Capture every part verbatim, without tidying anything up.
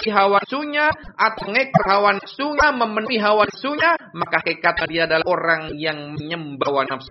mengikuti hawa nafsunya atau mengekor hawa nafsunya, memenuhi hawa nafsunya, maka hakikatnya dia adalah orang yang menyembah hawa nafsu.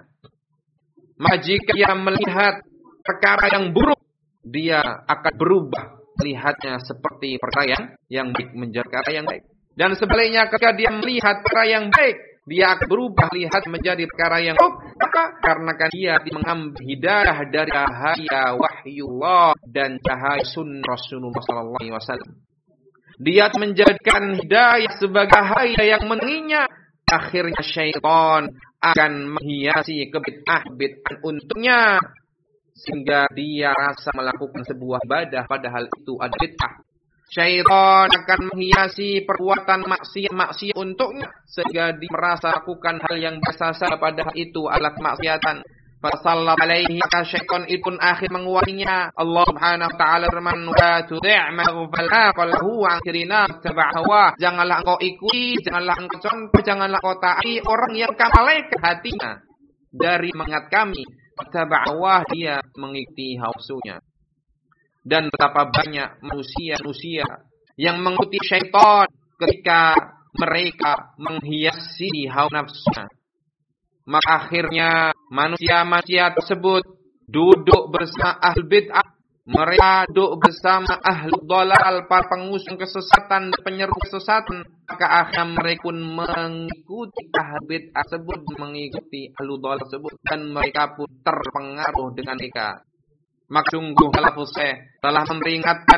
Maka jika dia melihat perkara yang buruk, dia akan berubah melihatnya seperti perkara yang, yang baik menjadi perkara yang baik. Dan sebaliknya ketika dia melihat perkara yang baik, dia akan berubah lihat menjadi perkara yang buruk. Maka karena kan dia mengambil hidayah dari cahaya wahyullah dan cahaya sunnah Rasulullah sallallahu alaihi wasallam. Dia menjadikan hidayah sebagai cahaya yang meneranginya. Akhirnya syaitan akan menghiasi kebid'ah-bid'ah untuknya, sehingga dia rasa melakukan sebuah ibadah padahal itu ada bid'ah. Syaitan akan menghiasi perbuatan maksiat-maksiat untuknya, sehingga dia merasa lakukan hal yang biasa saja padahal itu adalah kemaksiatan. Fasallat alaihi, maka syaitan itu pun akhir menguasainya. Allah Subhanahu wa taala firman, wa tudhi' ma ghafala qalhu an kirina tabahawa. Janganlah engkau ikuti, janganlah engkau contoh, janganlah engkau taati orang yang kamalaikan hatinya dari mengingat kami. Tabahawa, dia mengikuti hawa nafsunya. Dan betapa banyak manusia-manusia yang mengikuti syaitan ketika mereka menghiasi hawa nafsunya. Maka akhirnya manusia-manusia tersebut duduk bersama ahli bid'ah. Mereka duduk bersama ahli dhalal, para pengusung kesesatan dan penyeru kesesatan. Maka akhirnya mereka pun mengikuti ahli bid'ah tersebut, mengikuti ahli dhalal tersebut. Dan mereka pun terpengaruh dengan mereka. Maka sungguh salafus saleh telah memperingatkan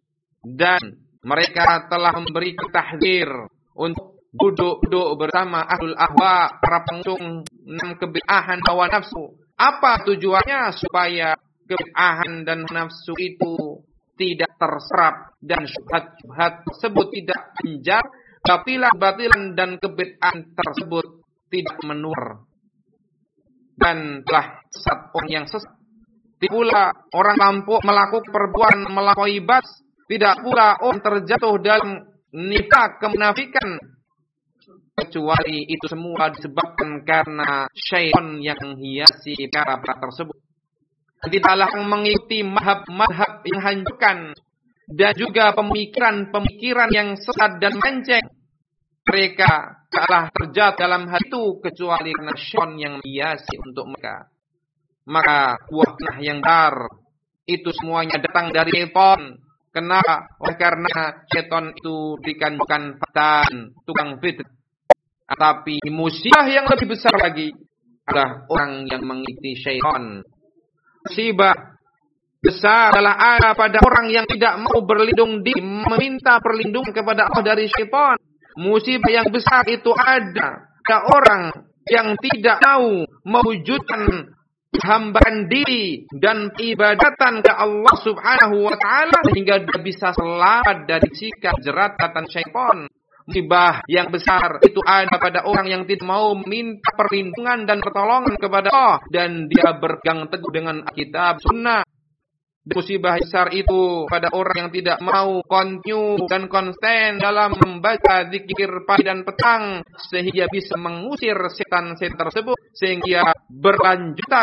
dan mereka telah memberi tahdzir untuk duduk-duduk bersama ahlul ahwa, para pengusung kebid'ahan hawa nafsu. Apa tujuannya? Supaya kebid'ahan dan nafsu itu tidak terserap dan syubhat-syubhat tersebut tidak menjar, batilan-batilan dan kebid'ahan tersebut tidak menular. Dan telah sesat orang yang sesat. Tidak pula orang mampu melakukan perbuatan melampaui batas. Tidak pula orang terjatuh dalam nifaq, kemunafikan. Kecuali itu semua disebabkan karena syaitan yang menghiasi perkara tersebut. Tidaklah mengikuti madhab-madhab yang hancurkan dan juga pemikiran-pemikiran yang sesat dan menceng. Mereka telah terjatuh dalam hal itu kecuali karena syaitan yang menghiasi untuk mereka. Maka buah yang dar itu semuanya datang dari syaitan. Kenapa? Oleh karena syaitan itu berikan bukan fatan, tukang fitnah. Tapi musibah yang lebih besar lagi adalah orang yang mengikuti syaitan. Musibah besar adalah ada pada orang yang tidak mau berlindung diri, meminta perlindungan kepada Allah dari syaitan. Musibah yang besar itu ada pada orang yang tidak tahu mewujudkan hambaan diri dan ibadatan ke Allah Subhanahu wa taala sehingga dia bisa selamat dari sikap jeratan syaitan. Musibah yang besar itu ada pada orang yang tidak mau minta perlindungan dan pertolongan kepada Allah dan dia berpegang teguh dengan kitab sunnah. Musibah besar itu pada orang yang tidak mau kontinu dan konsisten dalam membaca zikir pagi dan petang sehingga bisa mengusir setan-setan tersebut sehingga berlanjutan